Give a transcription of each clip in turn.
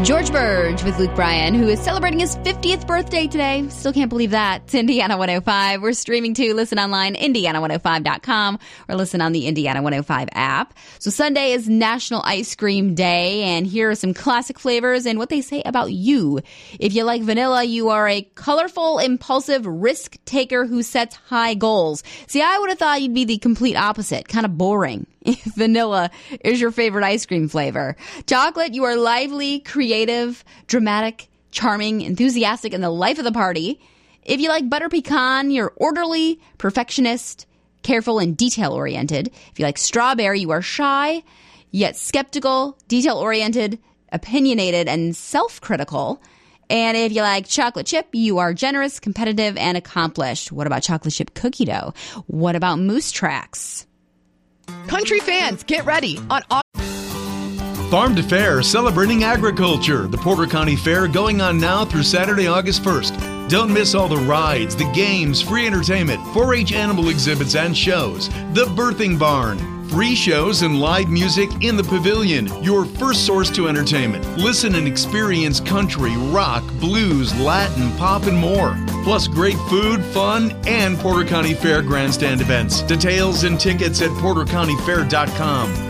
George Burge with Luke Bryan, who is celebrating his 50th birthday today. Still can't believe that. It's Indiana 105. We're streaming too. Listen online, Indiana105.com, or listen on the Indiana 105 app. So Sunday is National Ice Cream Day, and here are some classic flavors and what they say about you. If you like vanilla, you are a colorful, impulsive risk taker who sets high goals. See, I would have thought you'd be the complete opposite, kind of boring. If vanilla is your favorite ice cream flavor. Chocolate, you are lively, creative, dramatic, charming, enthusiastic, and the life of the party. If you like butter pecan, you're orderly, perfectionist, careful, and detail-oriented. If you like strawberry, you are shy, yet skeptical, detail-oriented, opinionated, and self-critical. And if you like chocolate chip, you are generous, competitive, and accomplished. What about chocolate chip cookie dough? What about Moose Tracks? Country fans, get ready. Farm to Fair, celebrating agriculture. The Porter County Fair going on now through Saturday, August 1st. Don't miss all the rides, the games, free entertainment, 4-H animal exhibits and shows. The Birthing Barn. Free shows and live music in the pavilion. Your first source to entertainment. Listen and experience country, rock, blues, Latin, pop, and more. Plus great food, fun, and Porter County Fair grandstand events. Details and tickets at portercountyfair.com.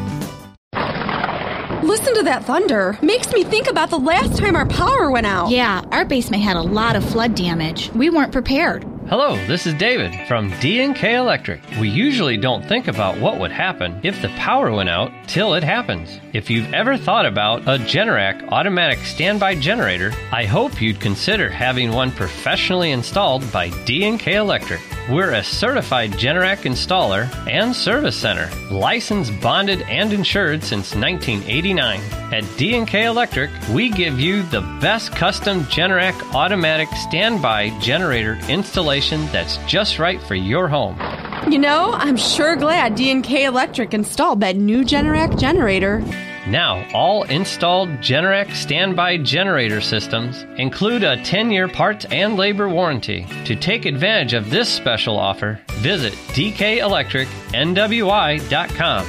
Listen to that thunder. Makes me think about the last time our power went out. Yeah, our basement had a lot of flood damage. We weren't prepared. Hello, this is David from D&K Electric. We usually don't think about what would happen if the power went out till it happens. If you've ever thought about a Generac automatic standby generator, I hope you'd consider having one professionally installed by D&K Electric. We're a certified Generac installer and service center, licensed, bonded, and insured since 1989. At D&K Electric, we give you the best custom Generac automatic standby generator installation that's just right for your home. You know, I'm sure glad D&K Electric installed that new Generac generator. Now, all installed Generac standby generator systems include a 10-year parts and labor warranty. To take advantage of this special offer, visit dkelectricnwi.com.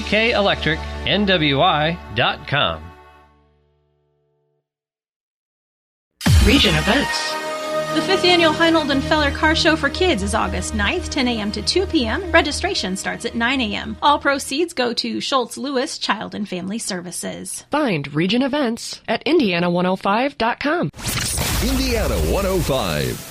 dkelectricnwi.com. Region events. The 5th Annual Heinold and Feller Car Show for Kids is August 9th, 10 a.m. to 2 p.m. Registration starts at 9 a.m. All proceeds go to Schultz Lewis Child and Family Services. Find region events at Indiana105.com. Indiana 105.